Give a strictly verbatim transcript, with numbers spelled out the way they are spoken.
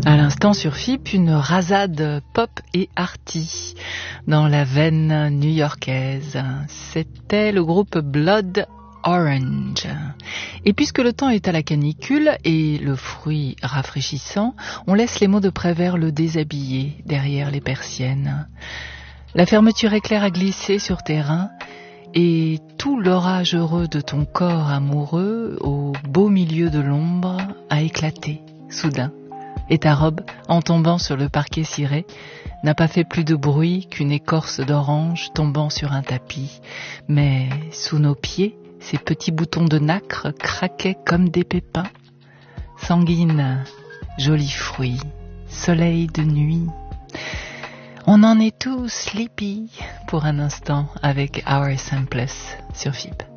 À l'instant sur F I P, une rasade pop et arty dans la veine new-yorkaise. C'était le groupe Blood Orange. Et puisque le temps est à la canicule et le fruit rafraîchissant, on laisse les mots de Prévert le déshabiller derrière les persiennes. La fermeture éclair a glissé sur tes reins et tout l'orage heureux de ton corps amoureux au beau milieu de l'ombre a éclaté soudain. Et ta robe, en tombant sur le parquet ciré, n'a pas fait plus de bruit qu'une écorce d'orange tombant sur un tapis. Mais sous nos pieds, ces petits boutons de nacre craquaient comme des pépins. Sanguine, joli fruit, soleil de nuit. On en est tous sleepy pour un instant avec Our Simpless sur F I P.